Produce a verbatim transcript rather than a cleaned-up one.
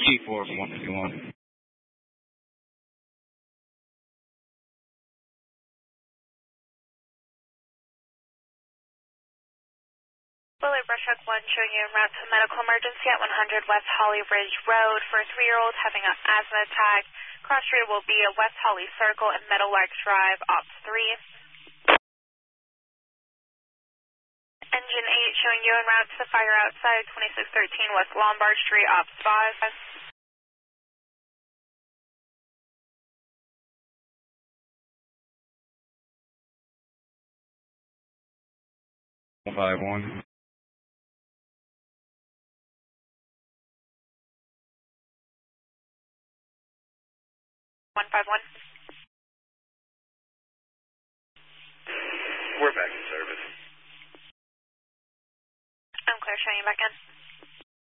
G four one fifty-one. Willard Brushhook one showing you en route to medical emergency at one hundred West Holly Ridge Road for a three-year-old having an asthma attack. Cross street will be a West Holly Circle and Meadowlark Drive, Ops three. Engine eight showing you en route to the fire outside twenty-six thirteen West Lombard Street, Ops five. five one. one five one. We're back in service. I'm clear, showing you back in.